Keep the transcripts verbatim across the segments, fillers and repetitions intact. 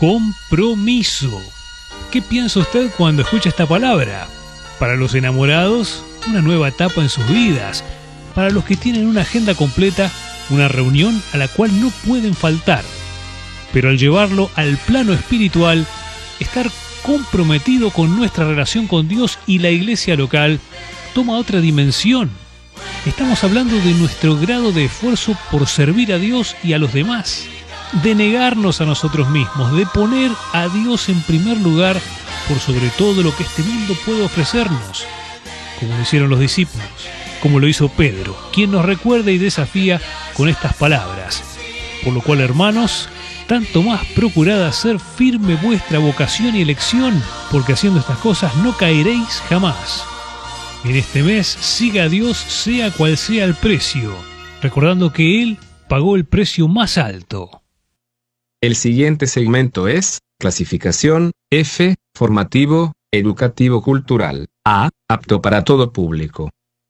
compromiso. ¿Qué piensa usted cuando escucha esta palabra? Para los enamorados, una nueva etapa en sus vidas. Para los que tienen una agenda completa, una reunión a la cual no pueden faltar. Pero al llevarlo al plano espiritual, estar comprometido con nuestra relación con Dios y la iglesia local toma otra dimensión. Estamos hablando de nuestro grado de esfuerzo por servir a Dios y a los demás, de negarnos a nosotros mismos, de poner a Dios en primer lugar por sobre todo lo que este mundo puede ofrecernos, como lo hicieron los discípulos, como lo hizo Pedro, quien nos recuerda y desafía con estas palabras. Por lo cual, hermanos, tanto más procurad hacer firme vuestra vocación y elección, porque haciendo estas cosas no caeréis jamás. En este mes, siga a Dios sea cual sea el precio, recordando que Él pagó el precio más alto. El siguiente segmento es clasificación F, formativo, educativo cultural. A, apto para todo público.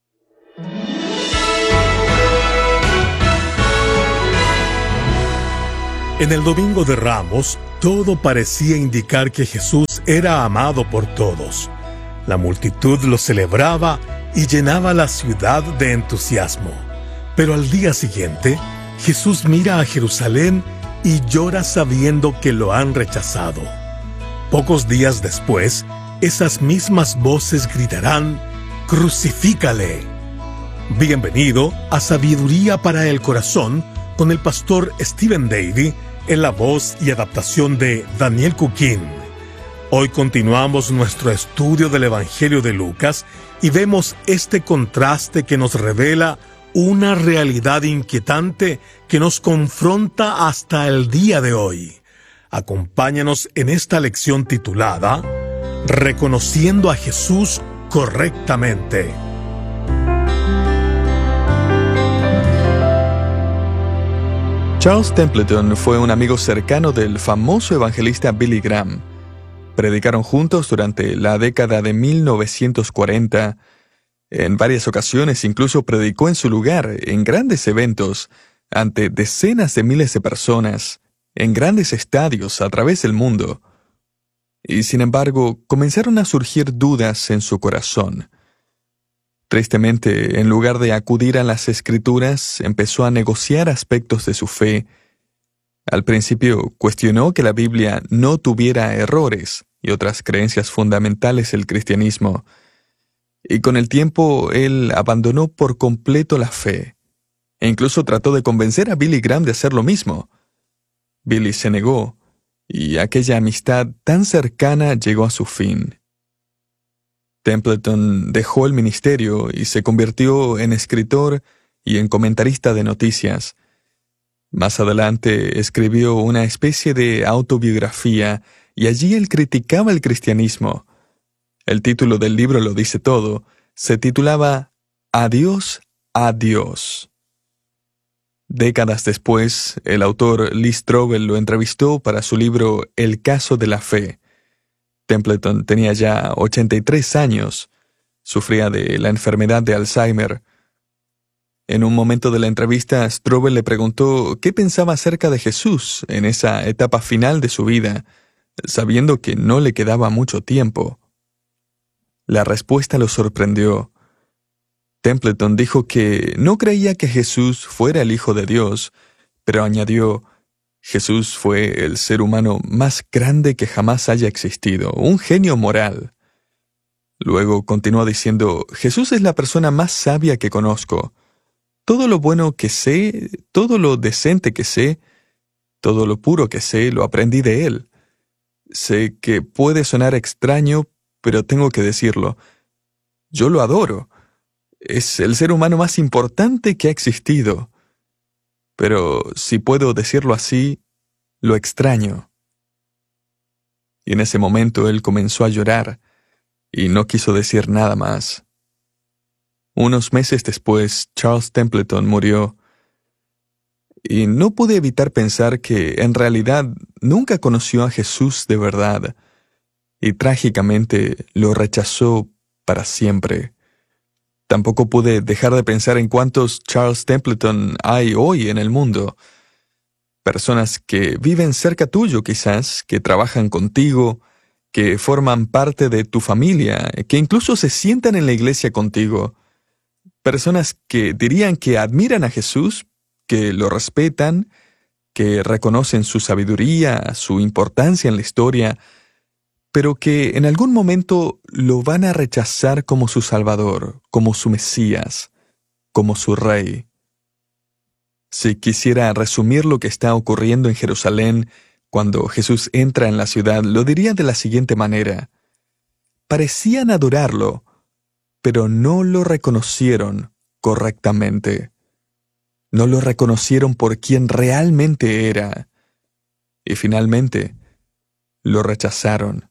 En el Domingo de Ramos, todo parecía indicar que Jesús era amado por todos. La multitud lo celebraba y llenaba la ciudad de entusiasmo. Pero al día siguiente, Jesús mira a Jerusalén y llora sabiendo que lo han rechazado. Pocos días después, esas mismas voces gritarán: ¡Crucifícale! Bienvenido a Sabiduría para el Corazón con el pastor Stephen Davey en la voz y adaptación de Daniel Cuquín. Hoy continuamos nuestro estudio del Evangelio de Lucas y vemos este contraste que nos revela una realidad inquietante que nos confronta hasta el día de hoy. Acompáñanos en esta lección titulada Reconociendo a Jesús correctamente. Charles Templeton fue un amigo cercano del famoso evangelista Billy Graham. Predicaron juntos durante la década de mil novecientos cuarenta. En varias ocasiones incluso predicó en su lugar, en grandes eventos, ante decenas de miles de personas, en grandes estadios a través del mundo. Y sin embargo, comenzaron a surgir dudas en su corazón. Tristemente, en lugar de acudir a las Escrituras, empezó a negociar aspectos de su fe. Al principio, cuestionó que la Biblia no tuviera errores y otras creencias fundamentales del cristianismo. Y con el tiempo, él abandonó por completo la fe. E incluso trató de convencer a Billy Graham de hacer lo mismo. Billy se negó, y aquella amistad tan cercana llegó a su fin. Templeton dejó el ministerio y se convirtió en escritor y en comentarista de noticias. Más adelante escribió una especie de autobiografía y allí él criticaba el cristianismo. El título del libro lo dice todo. Se titulaba Adiós, adiós. Décadas después, el autor Lee Strobel lo entrevistó para su libro El caso de la fe. Templeton tenía ya ochenta y tres años. Sufría de la enfermedad de Alzheimer. En un momento de la entrevista, Strobel le preguntó qué pensaba acerca de Jesús en esa etapa final de su vida, sabiendo que no le quedaba mucho tiempo. La respuesta lo sorprendió. Templeton dijo que no creía que Jesús fuera el Hijo de Dios, pero añadió: Jesús fue el ser humano más grande que jamás haya existido, un genio moral. Luego continuó diciendo: Jesús es la persona más sabia que conozco. Todo lo bueno que sé, todo lo decente que sé, todo lo puro que sé, lo aprendí de él. Sé que puede sonar extraño, pero tengo que decirlo. Yo lo adoro. Es el ser humano más importante que ha existido. Pero, si puedo decirlo así, lo extraño. Y en ese momento él comenzó a llorar, y no quiso decir nada más. Unos meses después, Charles Templeton murió, y no pude evitar pensar que, en realidad, nunca conoció a Jesús de verdad, y trágicamente lo rechazó para siempre. Tampoco pude dejar de pensar en cuántos Charles Templeton hay hoy en el mundo. Personas que viven cerca tuyo quizás, que trabajan contigo, que forman parte de tu familia, que incluso se sientan en la iglesia contigo. Personas que dirían que admiran a Jesús, que lo respetan, que reconocen su sabiduría, su importancia en la historia, pero que en algún momento lo van a rechazar como su Salvador, como su Mesías, como su Rey. Si quisiera resumir lo que está ocurriendo en Jerusalén cuando Jesús entra en la ciudad, lo diría de la siguiente manera. Parecían adorarlo, pero no lo reconocieron correctamente. No lo reconocieron por quien realmente era. Y finalmente, lo rechazaron.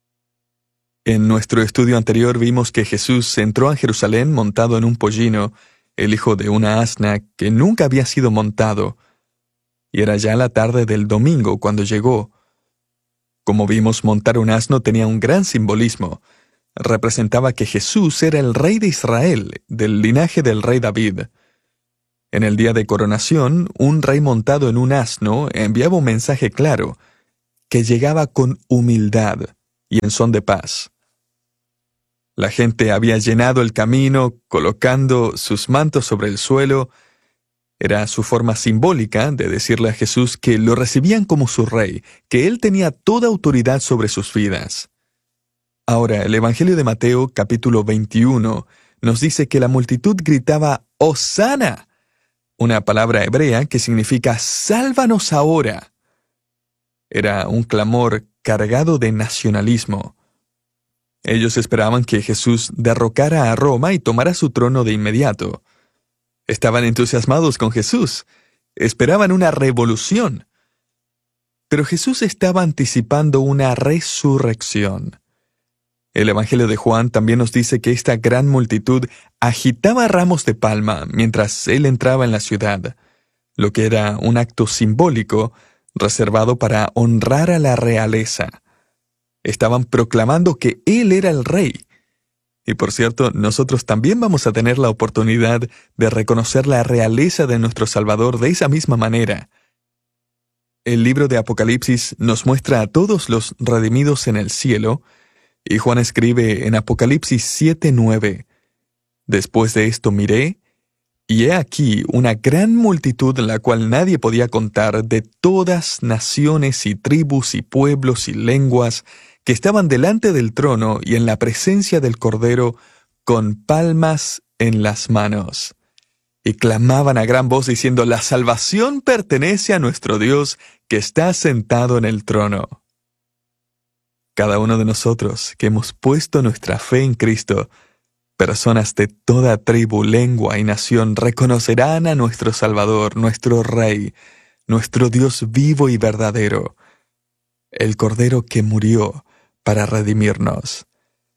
En nuestro estudio anterior vimos que Jesús entró a Jerusalén montado en un pollino, el hijo de una asna que nunca había sido montado, y era ya la tarde del domingo cuando llegó. Como vimos, montar un asno tenía un gran simbolismo. Representaba que Jesús era el rey de Israel, del linaje del rey David. En el día de coronación, un rey montado en un asno enviaba un mensaje claro, que llegaba con humildad y en son de paz. La gente había llenado el camino, colocando sus mantos sobre el suelo. Era su forma simbólica de decirle a Jesús que lo recibían como su rey, que él tenía toda autoridad sobre sus vidas. Ahora, el Evangelio de Mateo, capítulo veintiuno, nos dice que la multitud gritaba «¡Hosana!», una palabra hebrea que significa «sálvanos ahora». Era un clamor cargado de nacionalismo. Ellos esperaban que Jesús derrocara a Roma y tomara su trono de inmediato. Estaban entusiasmados con Jesús. Esperaban una revolución. Pero Jesús estaba anticipando una resurrección. El Evangelio de Juan también nos dice que esta gran multitud agitaba ramos de palma mientras él entraba en la ciudad, lo que era un acto simbólico reservado para honrar a la realeza. Estaban proclamando que él era el rey. Y por cierto, nosotros también vamos a tener la oportunidad de reconocer la realeza de nuestro Salvador de esa misma manera. El libro de Apocalipsis nos muestra a todos los redimidos en el cielo, y Juan escribe en Apocalipsis siete nueve, «Después de esto miré, y he aquí una gran multitud la cual nadie podía contar, de todas naciones y tribus y pueblos y lenguas, que estaban delante del trono y en la presencia del Cordero, con palmas en las manos. Y clamaban a gran voz diciendo, «La salvación pertenece a nuestro Dios, que está sentado en el trono». Cada uno de nosotros que hemos puesto nuestra fe en Cristo, personas de toda tribu, lengua y nación reconocerán a nuestro Salvador, nuestro Rey, nuestro Dios vivo y verdadero, el Cordero que murió para redimirnos.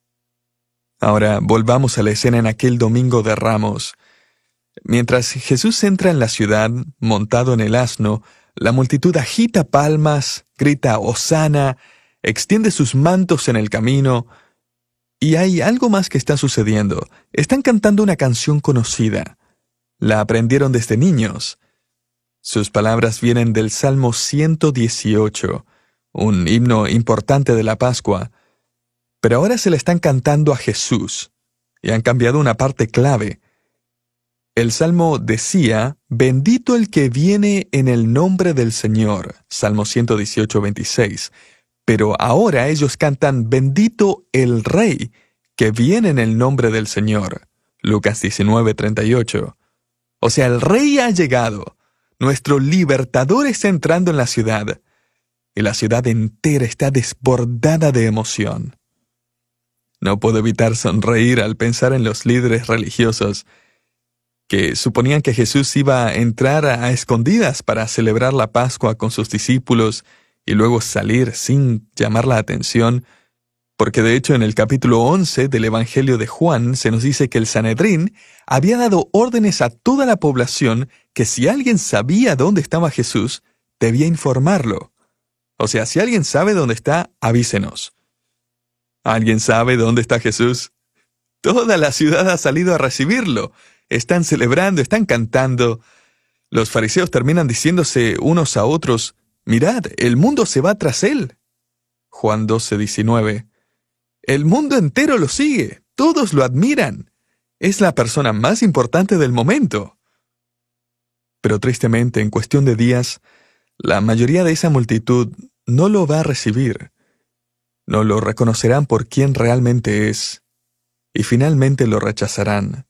Ahora volvamos a la escena en aquel domingo de Ramos. Mientras Jesús entra en la ciudad, montado en el asno, la multitud agita palmas, grita «Hosana», extiende sus mantos en el camino, y hay algo más que está sucediendo. Están cantando una canción conocida. La aprendieron desde niños. Sus palabras vienen del Salmo ciento dieciocho, un himno importante de la Pascua, pero ahora se le están cantando a Jesús, y han cambiado una parte clave. El Salmo decía, «Bendito el que viene en el nombre del Señor», Salmo ciento dieciocho, veintiséis, pero ahora ellos cantan, «Bendito el Rey que viene en el nombre del Señor», Lucas diecinueve, treinta y ocho. O sea, el Rey ha llegado, nuestro libertador está entrando en la ciudad, y la ciudad entera está desbordada de emoción. No puedo evitar sonreír al pensar en los líderes religiosos que suponían que Jesús iba a entrar a escondidas para celebrar la Pascua con sus discípulos y luego salir sin llamar la atención, porque de hecho en el capítulo once del Evangelio de Juan se nos dice que el Sanedrín había dado órdenes a toda la población que si alguien sabía dónde estaba Jesús, debía informarlo. O sea, si alguien sabe dónde está, avísenos. ¿Alguien sabe dónde está Jesús? Toda la ciudad ha salido a recibirlo. Están celebrando, están cantando. Los fariseos terminan diciéndose unos a otros, «Mirad, el mundo se va tras él». Juan doce, diecinueve. El mundo entero lo sigue, todos lo admiran. Es la persona más importante del momento. Pero tristemente, en cuestión de días, la mayoría de esa multitud no lo va a recibir. No lo reconocerán por quien realmente es, y finalmente lo rechazarán.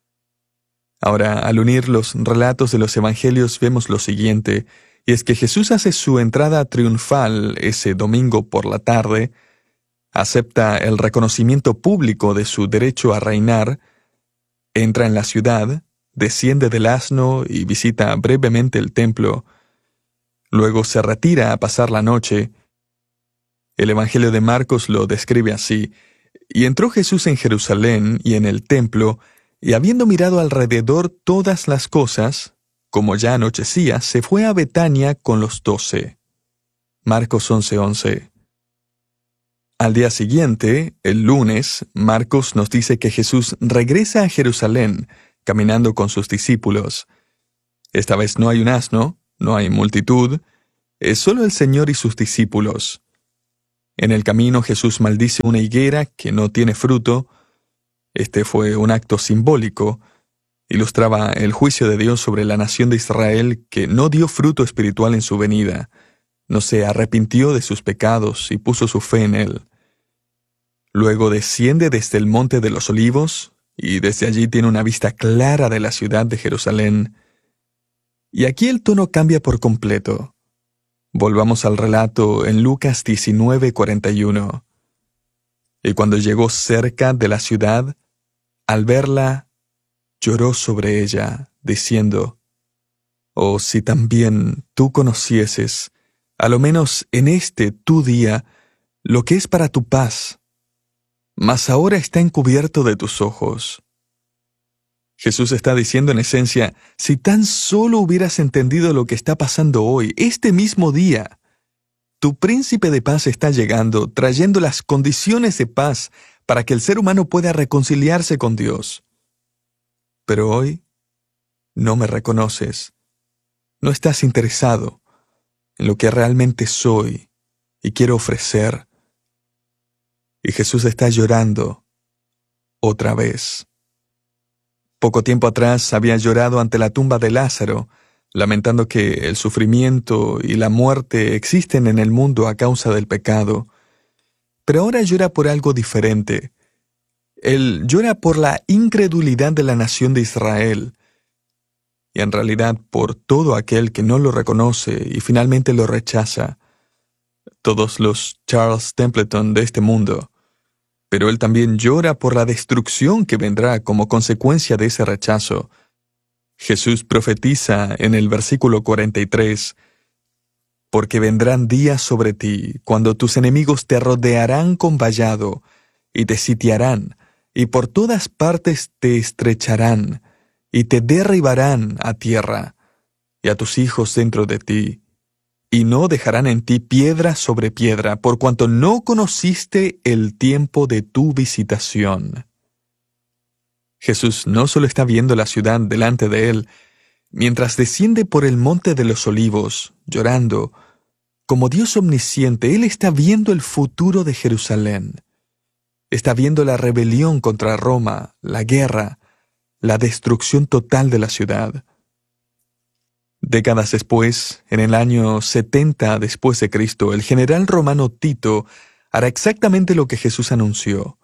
Ahora, al unir los relatos de los evangelios, vemos lo siguiente, y es que Jesús hace su entrada triunfal ese domingo por la tarde, acepta el reconocimiento público de su derecho a reinar, entra en la ciudad, desciende del asno y visita brevemente el templo. Luego se retira a pasar la noche. El Evangelio de Marcos lo describe así: «Y entró Jesús en Jerusalén y en el templo, y habiendo mirado alrededor todas las cosas, como ya anochecía, se fue a Betania con los doce». Marcos once, once. Al día siguiente, el lunes, Marcos nos dice que Jesús regresa a Jerusalén, caminando con sus discípulos. Esta vez no hay un asno, no hay multitud, es solo el Señor y sus discípulos. En el camino Jesús maldice una higuera que no tiene fruto. Este fue un acto simbólico. Ilustraba el juicio de Dios sobre la nación de Israel que no dio fruto espiritual en su venida. No se arrepintió de sus pecados y puso su fe en Él. Luego desciende desde el Monte de los Olivos, y desde allí tiene una vista clara de la ciudad de Jerusalén. Y aquí el tono cambia por completo. Volvamos al relato en Lucas diecinueve, cuarenta y uno. Y cuando llegó cerca de la ciudad, al verla, lloró sobre ella, diciendo, «Oh, si también tú conocieses, a lo menos en este tu día, lo que es para tu paz, mas ahora está encubierto de tus ojos». Jesús está diciendo en esencia, si tan solo hubieras entendido lo que está pasando hoy, este mismo día, tu príncipe de paz está llegando, trayendo las condiciones de paz para que el ser humano pueda reconciliarse con Dios. Pero hoy no me reconoces, no estás interesado en lo que realmente soy y quiero ofrecer. Y Jesús está llorando otra vez. Poco tiempo atrás había llorado ante la tumba de Lázaro, lamentando que el sufrimiento y la muerte existen en el mundo a causa del pecado. Pero ahora llora por algo diferente. Él llora por la incredulidad de la nación de Israel, y en realidad por todo aquel que no lo reconoce y finalmente lo rechaza. Todos los Charles Templeton de este mundo. Pero él también llora por la destrucción que vendrá como consecuencia de ese rechazo. Jesús profetiza en el versículo cuarenta y tres, «Porque vendrán días sobre ti, cuando tus enemigos te rodearán con vallado, y te sitiarán, y por todas partes te estrecharán, y te derribarán a tierra, y a tus hijos dentro de ti, y no dejarán en ti piedra sobre piedra, por cuanto no conociste el tiempo de tu visitación». Jesús no solo está viendo la ciudad delante de él, mientras desciende por el monte de los olivos, llorando, como Dios omnisciente, Él está viendo el futuro de Jerusalén. Está viendo la rebelión contra Roma, la guerra, la destrucción total de la ciudad. Décadas después, en el año setenta después de Cristo, el general romano Tito hará exactamente lo que Jesús anunció.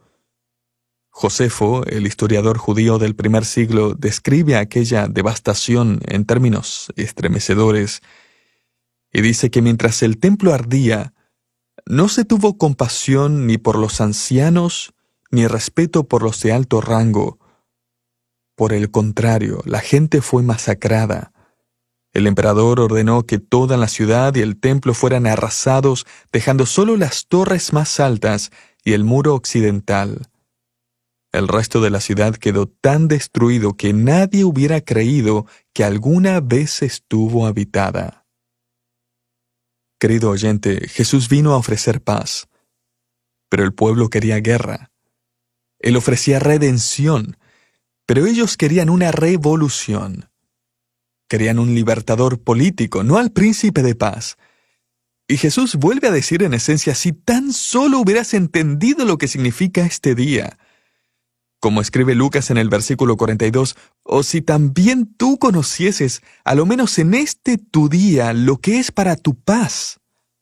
Josefo, el historiador judío del primer siglo, describe aquella devastación en términos estremecedores y dice que mientras el templo ardía, no se tuvo compasión ni por los ancianos ni respeto por los de alto rango. Por el contrario, la gente fue masacrada. El emperador ordenó que toda la ciudad y el templo fueran arrasados, dejando solo las torres más altas y el muro occidental. El resto de la ciudad quedó tan destruido que nadie hubiera creído que alguna vez estuvo habitada. Querido oyente, Jesús vino a ofrecer paz, pero el pueblo quería guerra. Él ofrecía redención, pero ellos querían una revolución. Querían un libertador político, no al príncipe de paz. Y Jesús vuelve a decir en esencia, si tan solo hubieras entendido lo que significa este día. Como escribe Lucas en el versículo cuarenta y dos, o si también tú conocieses, a lo menos en este tu día, lo que es para tu paz.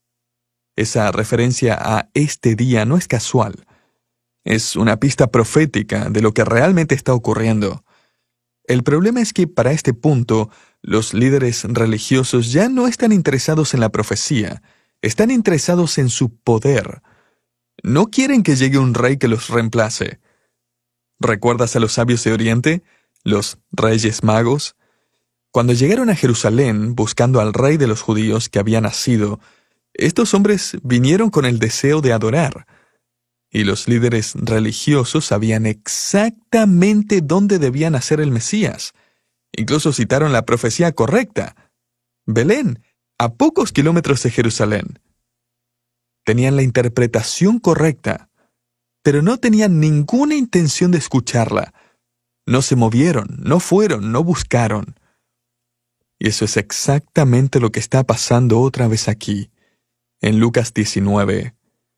Esa referencia a este día no es casual. Es una pista profética de lo que realmente está ocurriendo. El problema es que para este punto, los líderes religiosos ya no están interesados en la profecía, están interesados en su poder. No quieren que llegue un rey que los reemplace. ¿Recuerdas a los sabios de Oriente, los reyes magos? Cuando llegaron a Jerusalén buscando al rey de los judíos que había nacido, estos hombres vinieron con el deseo de adorar. Y los líderes religiosos sabían exactamente dónde debía nacer el Mesías. Incluso citaron la profecía correcta. Belén, a pocos kilómetros de Jerusalén. Tenían la interpretación correcta, pero no tenían ninguna intención de escucharla. No se movieron, no fueron, no buscaron. Y eso es exactamente lo que está pasando otra vez aquí, en Lucas diecinueve.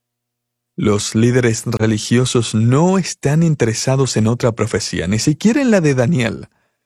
Los líderes religiosos no están interesados en otra profecía, ni siquiera en la de Daniel.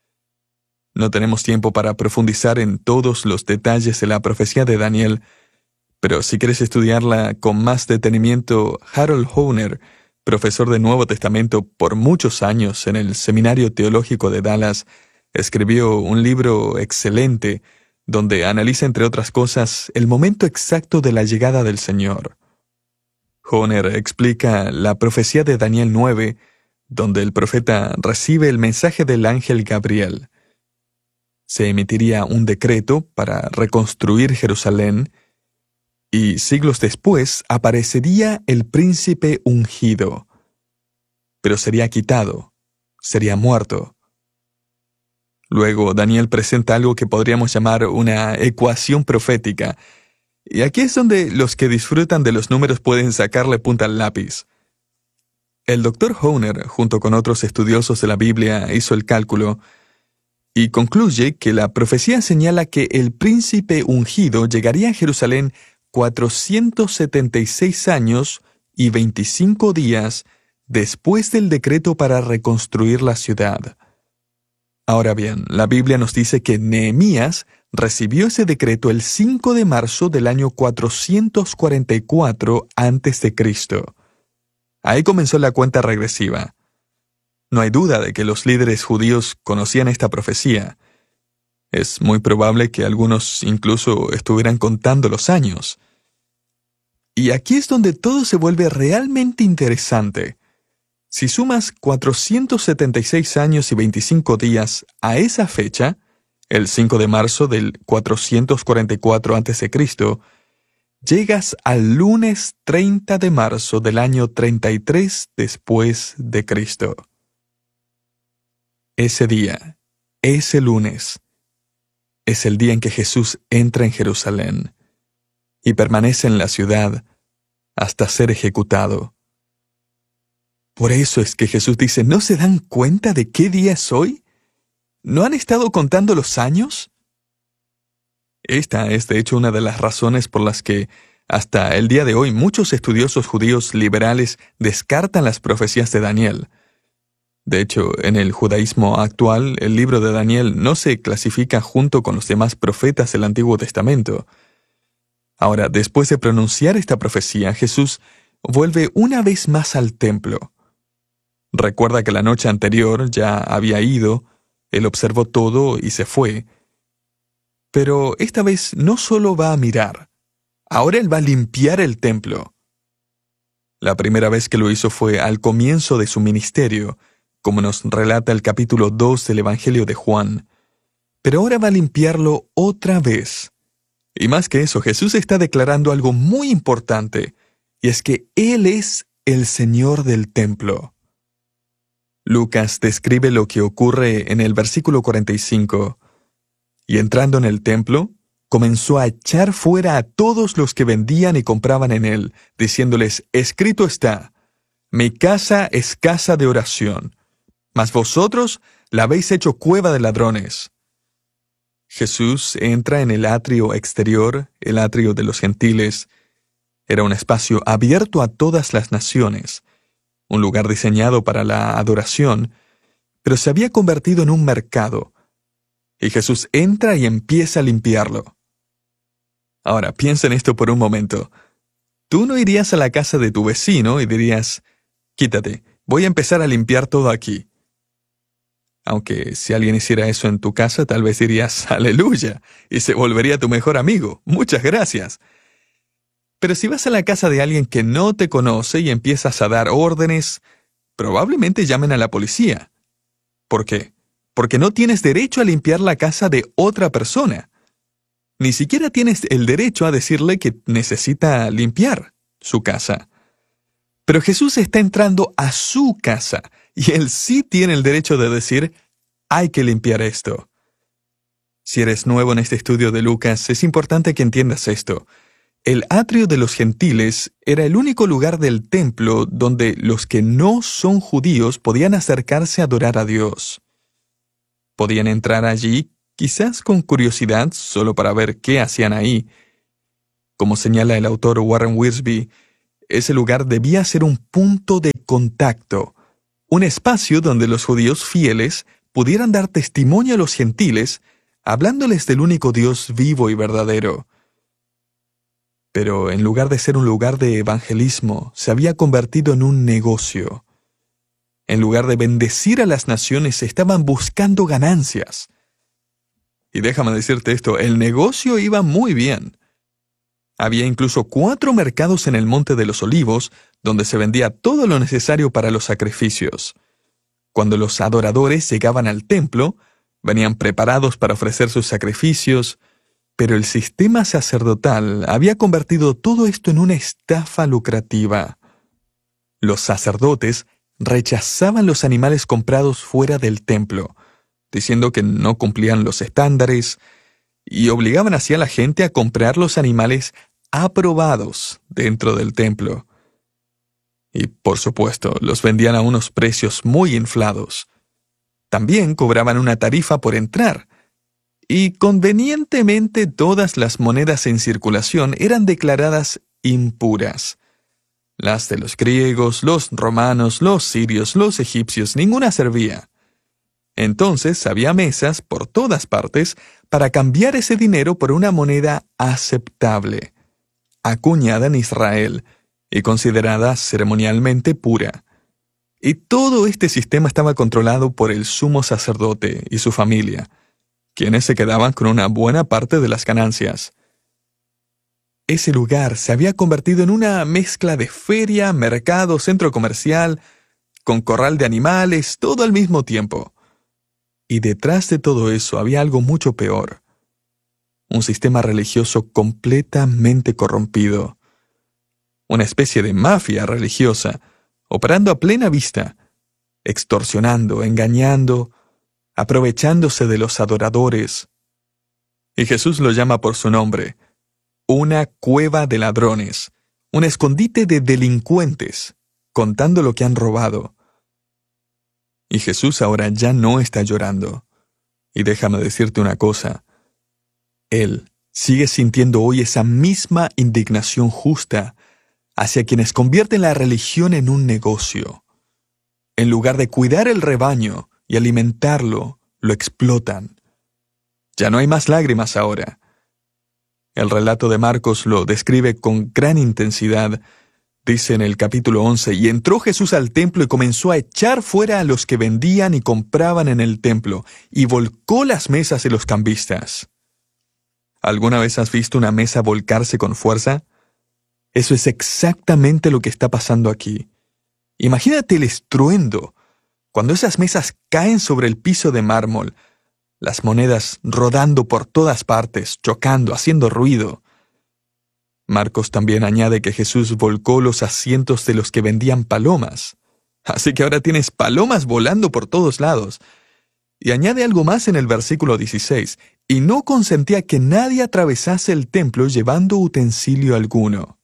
No tenemos tiempo para profundizar en todos los detalles de la profecía de Daniel, pero si quieres estudiarla con más detenimiento, Harold Hoehner, profesor de Nuevo Testamento por muchos años en el Seminario Teológico de Dallas, escribió un libro excelente donde analiza, entre otras cosas, el momento exacto de la llegada del Señor. Hoehner explica la profecía de Daniel nueve, donde el profeta recibe el mensaje del ángel Gabriel. Se emitiría un decreto para reconstruir Jerusalén, y siglos después aparecería el príncipe ungido. Pero sería quitado, sería muerto. Luego Daniel presenta algo que podríamos llamar una ecuación profética, y aquí es donde los que disfrutan de los números pueden sacarle punta al lápiz. El doctor Hoehner, junto con otros estudiosos de la Biblia, hizo el cálculo y concluye que la profecía señala que el príncipe ungido llegaría a Jerusalén cuatrocientos setenta y seis años y veinticinco días después del decreto para reconstruir la ciudad. Ahora bien, la Biblia nos dice que Nehemías recibió ese decreto el cinco de marzo del año cuatrocientos cuarenta y cuatro antes de Cristo. Ahí comenzó la cuenta regresiva. No hay duda de que los líderes judíos conocían esta profecía. Es muy probable que algunos incluso estuvieran contando los años. Y aquí es donde todo se vuelve realmente interesante. Si sumas cuatrocientos setenta y seis años y veinticinco días a esa fecha, el cinco de marzo del cuatrocientos cuarenta y cuatro antes de Cristo, llegas al lunes treinta de marzo del año treinta y tres después de Cristo. Ese día, ese lunes, es el día en que Jesús entra en Jerusalén y permanece en la ciudad hasta ser ejecutado. Por eso es que Jesús dice, ¿no se dan cuenta de qué día es hoy? ¿No han estado contando los años? Esta es de hecho una de las razones por las que hasta el día de hoy muchos estudiosos judíos liberales descartan las profecías de Daniel. De hecho, en el judaísmo actual, el libro de Daniel no se clasifica junto con los demás profetas del Antiguo Testamento. Ahora, después de pronunciar esta profecía, Jesús vuelve una vez más al templo. Recuerda que la noche anterior ya había ido, él observó todo y se fue. Pero esta vez no solo va a mirar, ahora él va a limpiar el templo. La primera vez que lo hizo fue al comienzo de su ministerio, como nos relata el capítulo dos del Evangelio de Juan. Pero ahora va a limpiarlo otra vez. Y más que eso, Jesús está declarando algo muy importante, y es que Él es el Señor del templo. Lucas describe lo que ocurre en el versículo cuarenta y cinco. Y entrando en el templo, comenzó a echar fuera a todos los que vendían y compraban en él, diciéndoles, escrito está, mi casa es casa de oración, mas vosotros la habéis hecho cueva de ladrones. Jesús entra en el atrio exterior, el atrio de los gentiles. Era un espacio abierto a todas las naciones, un lugar diseñado para la adoración, pero se había convertido en un mercado, y Jesús entra y empieza a limpiarlo. Ahora, piensa en esto por un momento. Tú no irías a la casa de tu vecino y dirías, quítate, voy a empezar a limpiar todo aquí. Aunque si alguien hiciera eso en tu casa, tal vez dirías, aleluya, y se volvería tu mejor amigo. Muchas gracias. Pero si vas a la casa de alguien que no te conoce y empiezas a dar órdenes, probablemente llamen a la policía. ¿Por qué? Porque no tienes derecho a limpiar la casa de otra persona. Ni siquiera tienes el derecho a decirle que necesita limpiar su casa. Pero Jesús está entrando a su casa, y Él sí tiene el derecho de decir, hay que limpiar esto. Si eres nuevo en este estudio de Lucas, es importante que entiendas esto. El atrio de los gentiles era el único lugar del templo donde los que no son judíos podían acercarse a adorar a Dios. Podían entrar allí, quizás con curiosidad, solo para ver qué hacían ahí. Como señala el autor Warren Wiersbe, ese lugar debía ser un punto de contacto, un espacio donde los judíos fieles pudieran dar testimonio a los gentiles, hablándoles del único Dios vivo y verdadero. Pero en lugar de ser un lugar de evangelismo, se había convertido en un negocio. En lugar de bendecir a las naciones, estaban buscando ganancias. Y déjame decirte esto, el negocio iba muy bien. Había incluso cuatro mercados en el Monte de los Olivos, donde se vendía todo lo necesario para los sacrificios. Cuando los adoradores llegaban al templo, venían preparados para ofrecer sus sacrificios, pero el sistema sacerdotal había convertido todo esto en una estafa lucrativa. Los sacerdotes rechazaban los animales comprados fuera del templo, diciendo que no cumplían los estándares, y obligaban así a la gente a comprar los animales aprobados dentro del templo. Y, por supuesto, los vendían a unos precios muy inflados. También cobraban una tarifa por entrar, y convenientemente todas las monedas en circulación eran declaradas impuras. Las de los griegos, los romanos, los sirios, los egipcios, ninguna servía. Entonces había mesas por todas partes para cambiar ese dinero por una moneda aceptable, acuñada en Israel y considerada ceremonialmente pura. Y todo este sistema estaba controlado por el sumo sacerdote y su familia, quienes se quedaban con una buena parte de las ganancias. Ese lugar se había convertido en una mezcla de feria, mercado, centro comercial, con corral de animales, todo al mismo tiempo. Y detrás de todo eso había algo mucho peor. Un sistema religioso completamente corrompido. Una especie de mafia religiosa, operando a plena vista, extorsionando, engañando, aprovechándose de los adoradores. Y Jesús lo llama por su nombre, una cueva de ladrones, un escondite de delincuentes, contando lo que han robado. Y Jesús ahora ya no está llorando. Y déjame decirte una cosa. Él sigue sintiendo hoy esa misma indignación justa hacia quienes convierten la religión en un negocio. En lugar de cuidar el rebaño y alimentarlo, lo explotan. Ya no hay más lágrimas ahora. El relato de Marcos lo describe con gran intensidad. Dice en el capítulo once, y entró Jesús al templo y comenzó a echar fuera a los que vendían y compraban en el templo, y volcó las mesas de los cambistas. ¿Alguna vez has visto una mesa volcarse con fuerza? Eso es exactamente lo que está pasando aquí. Imagínate el estruendo, cuando esas mesas caen sobre el piso de mármol, las monedas rodando por todas partes, chocando, haciendo ruido. Marcos también añade que Jesús volcó los asientos de los que vendían palomas. Así que ahora tienes palomas volando por todos lados. Y añade algo más en el versículo dieciséis, y no consentía que nadie atravesase el templo llevando utensilio alguno.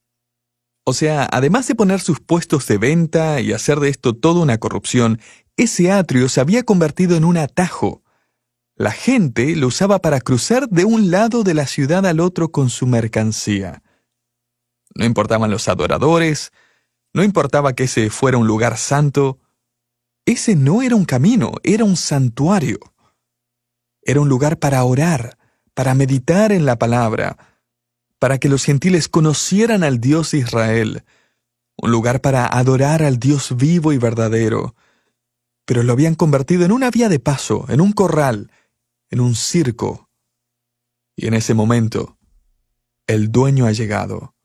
O sea, además de poner sus puestos de venta y hacer de esto toda una corrupción, ese atrio se había convertido en un atajo. La gente lo usaba para cruzar de un lado de la ciudad al otro con su mercancía. No importaban los adoradores, no importaba que ese fuera un lugar santo. Ese no era un camino, era un santuario. Era un lugar para orar, para meditar en la palabra, para que los gentiles conocieran al Dios de Israel, un lugar para adorar al Dios vivo y verdadero. Pero lo habían convertido en una vía de paso, en un corral, en un circo. Y en ese momento, el dueño ha llegado.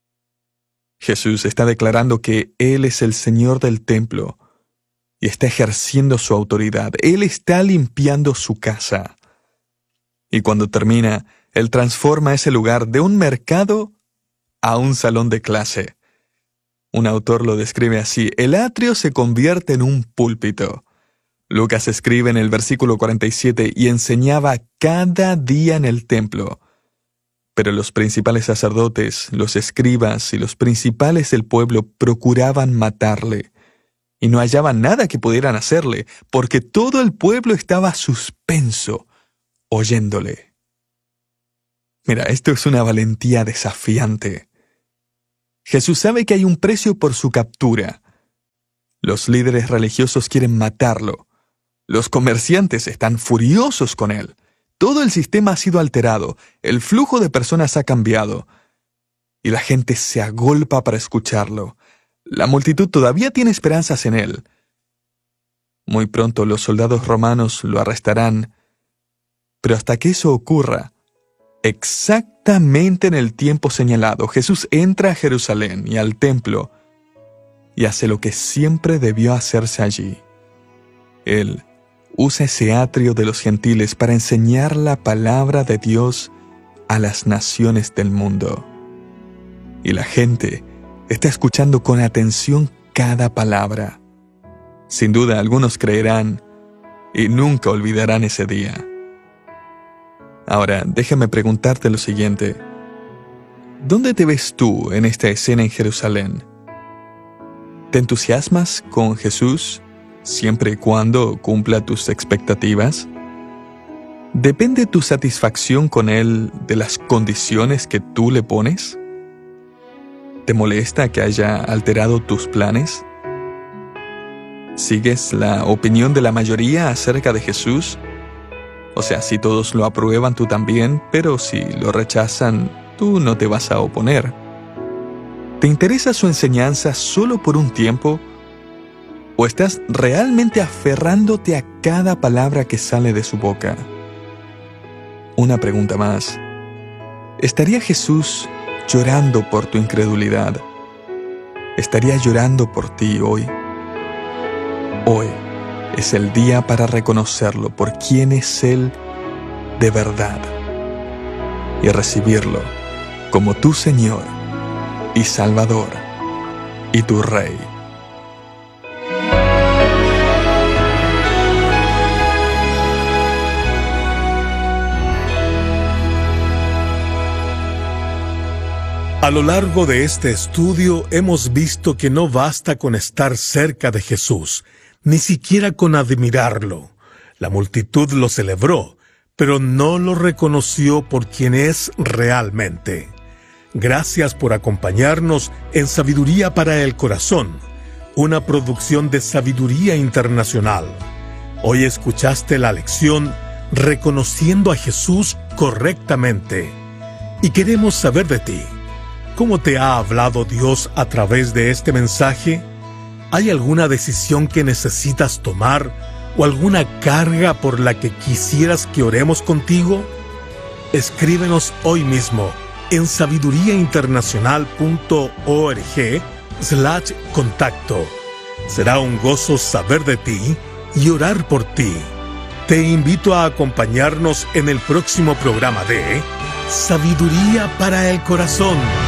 Jesús está declarando que Él es el Señor del templo y está ejerciendo su autoridad. Él está limpiando su casa. Y cuando termina, Él transforma ese lugar de un mercado a un salón de clase. Un autor lo describe así: el atrio se convierte en un púlpito. Lucas escribe en el versículo cuarenta y siete, y enseñaba cada día en el templo. Pero los principales sacerdotes, los escribas y los principales del pueblo procuraban matarle, y no hallaban nada que pudieran hacerle, porque todo el pueblo estaba suspenso, oyéndole. Mira, esto es una valentía desafiante. Jesús sabe que hay un precio por su captura. Los líderes religiosos quieren matarlo. Los comerciantes están furiosos con él. Todo el sistema ha sido alterado, el flujo de personas ha cambiado, y la gente se agolpa para escucharlo. La multitud todavía tiene esperanzas en él. Muy pronto los soldados romanos lo arrestarán, pero hasta que eso ocurra, exactamente en el tiempo señalado, Jesús entra a Jerusalén y al templo y hace lo que siempre debió hacerse allí. Él usa ese atrio de los gentiles para enseñar la palabra de Dios a las naciones del mundo. Y la gente está escuchando con atención cada palabra. Sin duda, algunos creerán y nunca olvidarán ese día. Ahora, déjame preguntarte lo siguiente. ¿Dónde te ves tú en esta escena en Jerusalén? ¿Te entusiasmas con Jesús siempre y cuando cumpla tus expectativas? ¿Depende tu satisfacción con Él de las condiciones que tú le pones? ¿Te molesta que haya alterado tus planes? ¿Sigues la opinión de la mayoría acerca de Jesús? O sea, si todos lo aprueban, tú también, pero si lo rechazan, tú no te vas a oponer. ¿Te interesa su enseñanza solo por un tiempo? ¿O estás realmente aferrándote a cada palabra que sale de su boca? Una pregunta más. ¿Estaría Jesús llorando por tu incredulidad? ¿Estaría llorando por ti hoy? Hoy es el día para reconocerlo por quién es Él de verdad y recibirlo como tu Señor y Salvador y tu Rey. A lo largo de este estudio hemos visto que no basta con estar cerca de Jesús, ni siquiera con admirarlo. La multitud lo celebró, pero no lo reconoció por quien es realmente. Gracias por acompañarnos en Sabiduría para el Corazón, una producción de Sabiduría Internacional. Hoy escuchaste la lección Reconociendo a Jesús correctamente. Y queremos saber de ti. ¿Cómo te ha hablado Dios a través de este mensaje? ¿Hay alguna decisión que necesitas tomar o alguna carga por la que quisieras que oremos contigo? Escríbenos hoy mismo en sabiduríainternacional punto org slash contacto. Será un gozo saber de ti y orar por ti. Te invito a acompañarnos en el próximo programa de Sabiduría para el Corazón.